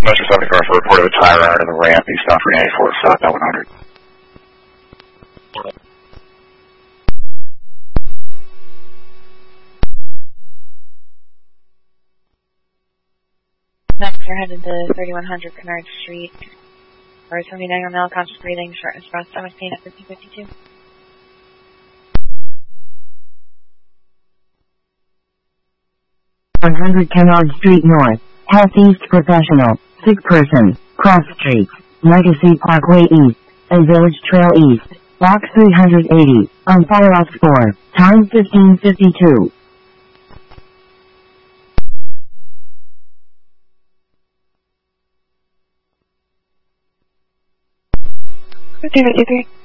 Mr. 74 for report of a tire iron in the ramp, eastbound 384, southbound 100. Next, you're headed to 3100 Canard Street. Or 79 male, conscious breathing, shortness, breath, stomach pain at 1552. Canard Street North, Health East Professional, Sick Person, Cross Street, Legacy Parkway East, and Village Trail East, Box 380, on fire off 4, time 1552. Okay, 53.